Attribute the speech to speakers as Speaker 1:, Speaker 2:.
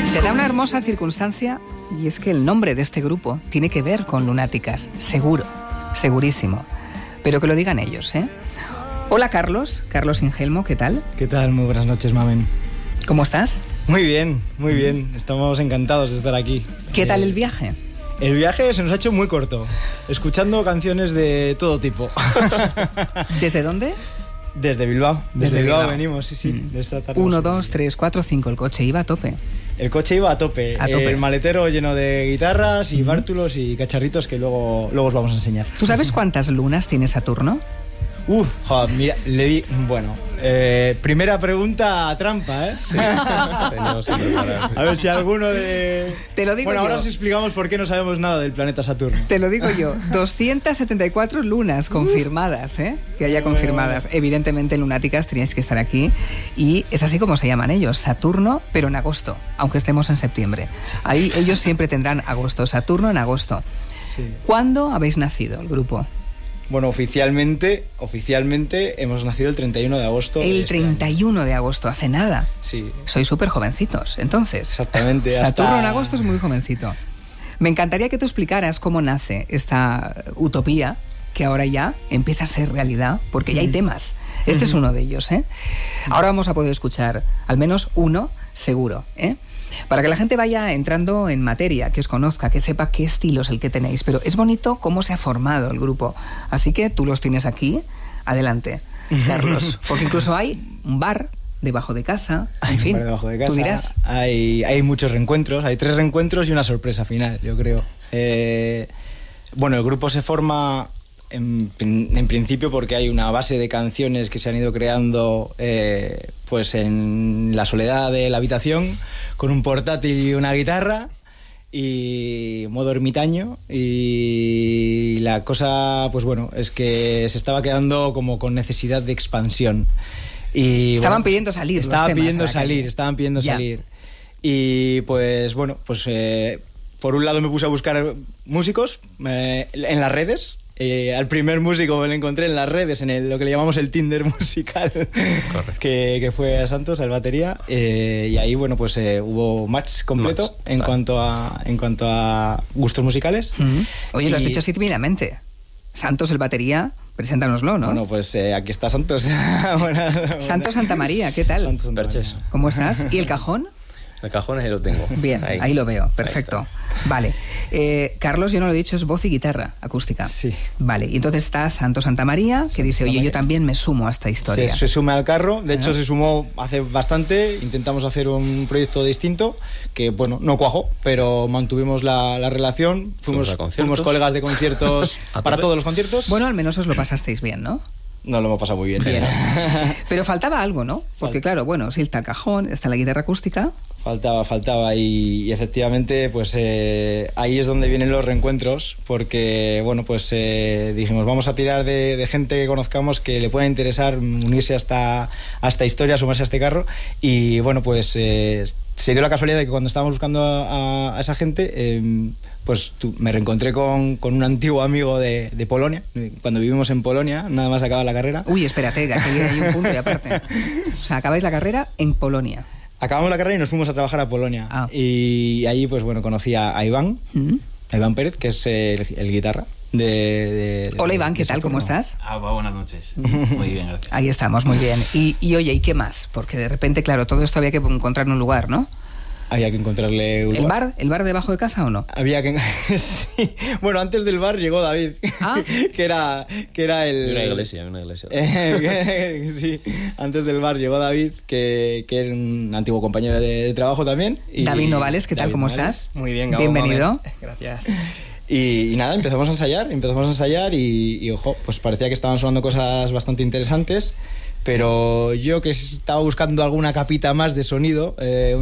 Speaker 1: Se da una hermosa circunstancia y es que el nombre de este grupo tiene que ver con lunáticas, seguro, segurísimo. Pero que lo digan ellos, ¿eh? Hola Carlos Ingelmo, ¿qué tal?
Speaker 2: ¿Qué tal? Muy buenas noches, Mamen.
Speaker 1: ¿Cómo estás?
Speaker 2: Muy bien, muy bien. Estamos encantados de estar aquí.
Speaker 1: ¿Qué tal el viaje?
Speaker 2: El viaje se nos ha hecho muy corto, escuchando canciones de todo tipo.
Speaker 1: ¿Desde dónde?
Speaker 2: Desde Bilbao. Desde Bilbao venimos, sí. De esta tarde
Speaker 1: 1, 2, 3, 4, 5. El coche iba a tope.
Speaker 2: El coche iba a tope. El maletero lleno de guitarras y bártulos y cacharritos que luego os vamos a enseñar.
Speaker 1: ¿Tú sabes cuántas lunas tiene Saturno?
Speaker 2: Joder, mira, le di... Bueno, primera pregunta trampa, ¿eh? Sí. A ver si alguno de...
Speaker 1: Te lo digo
Speaker 2: bueno,
Speaker 1: yo.
Speaker 2: ahora os explicamos por qué no sabemos nada del planeta Saturno.
Speaker 1: Te lo digo yo. 274 lunas confirmadas, ¿eh? Que haya confirmadas. Evidentemente, lunáticas, teníais que estar aquí. Y es así como se llaman ellos. Saturno, pero en agosto, aunque estemos en septiembre. Ahí ellos siempre tendrán agosto. Saturno en agosto.
Speaker 2: Sí.
Speaker 1: ¿Cuándo habéis nacido, el grupo?
Speaker 2: Bueno, oficialmente hemos nacido el 31 de agosto.
Speaker 1: El 31 de agosto, hace nada.
Speaker 2: Sí.
Speaker 1: Sois súper jovencitos, entonces.
Speaker 2: Exactamente.
Speaker 1: Saturno en agosto es muy jovencito. Me encantaría que tú explicaras cómo nace esta utopía, que ahora ya empieza a ser realidad, porque ya hay temas. Este es uno de ellos, ¿eh? Ahora vamos a poder escuchar al menos uno seguro, ¿eh? Para que la gente vaya entrando en materia, que os conozca, que sepa qué estilo es el que tenéis. Pero es bonito cómo se ha formado el grupo. Así que tú los tienes aquí. Adelante, Carlos. Porque incluso hay un bar debajo de casa. En fin,
Speaker 2: debajo de casa.
Speaker 1: Tú dirás.
Speaker 2: Hay muchos reencuentros. Hay 3 reencuentros y una sorpresa final, yo creo. Bueno, el grupo se forma... En principio porque hay una base de canciones que se han ido creando pues en la soledad de la habitación, con un portátil y una guitarra y modo ermitaño, y la cosa pues bueno es que se estaba quedando como con necesidad de expansión y
Speaker 1: estaban pidiendo salir.
Speaker 2: Estaban pidiendo salir y pues bueno, pues por un lado me puse a buscar músicos en las redes. Al primer músico me lo encontré en las redes, en lo que le llamamos el Tinder musical, que fue a Santos, al batería, y ahí bueno pues hubo match completo en cuanto a gustos musicales.
Speaker 1: Oye, lo has dicho así tímidamente. Santos, el batería, preséntanoslo, ¿no?
Speaker 2: Bueno, pues aquí está Santos.
Speaker 1: Santos Santamaría, ¿qué tal?
Speaker 2: Santos Santamaría.
Speaker 1: ¿Cómo estás? ¿Y el cajón?
Speaker 3: El cajón ahí lo tengo.
Speaker 1: Bien, ahí lo veo, perfecto. Vale. Carlos, yo no lo he dicho, es voz y guitarra acústica.
Speaker 2: Sí.
Speaker 1: Vale, y entonces está Santo Santamaría, que dice, oye, yo también me sumo a esta historia.
Speaker 2: Se suma al carro, de hecho se sumó hace bastante, intentamos hacer un proyecto distinto, que bueno, no cuajó, pero mantuvimos la relación, fuimos colegas de conciertos para todos los conciertos.
Speaker 1: Bueno, al menos os lo pasasteis bien, ¿no?
Speaker 2: Nos lo hemos pasado muy bien.
Speaker 1: Pero faltaba algo, ¿no? Porque claro, bueno, sí está el cajón, está la guitarra acústica.
Speaker 2: Faltaba y efectivamente pues ahí es donde vienen los reencuentros, porque bueno pues dijimos vamos a tirar de gente que conozcamos que le pueda interesar unirse a esta historia, sumarse a este carro, y bueno pues se dio la casualidad de que cuando estábamos buscando a esa gente pues me reencontré con un antiguo amigo de Polonia, cuando vivimos en Polonia, nada más acababa la carrera.
Speaker 1: Uy, espérate, que aquí hay un punto y aparte. O sea, acabáis la carrera en Polonia.
Speaker 2: Acabamos la carrera y nos fuimos a trabajar a Polonia. Y ahí, pues bueno, conocí a Iván, a Iván Pérez, que es el guitarra de
Speaker 1: Hola Iván, ¿qué tal? ¿Cómo estás?
Speaker 4: Buenas noches. Muy bien, gracias.
Speaker 1: Ahí estamos, muy bien. Y oye, ¿y qué más? Porque de repente, claro, todo esto había que encontrar un lugar, ¿no?
Speaker 2: Había que encontrarle un lugar.
Speaker 1: ¿El bar debajo de casa o no?
Speaker 2: Había que... Sí. Bueno, antes del bar llegó David, que era el...
Speaker 3: Una iglesia.
Speaker 2: Sí, antes del bar llegó David, que era un antiguo compañero de trabajo también.
Speaker 1: David Novales, ¿qué tal? ¿Cómo estás?
Speaker 5: Muy bien, Gabo.
Speaker 1: Bienvenido.
Speaker 5: Gracias.
Speaker 2: Y nada, empezamos a ensayar y ojo, pues parecía que estaban sonando cosas bastante interesantes, pero yo que estaba buscando alguna capita más de sonido,